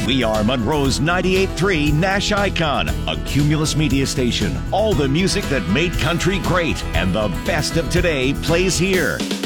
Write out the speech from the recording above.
We are Monroe's 98.3 Nash Icon, a Cumulus media station. All the music that made country great and the best of today plays here.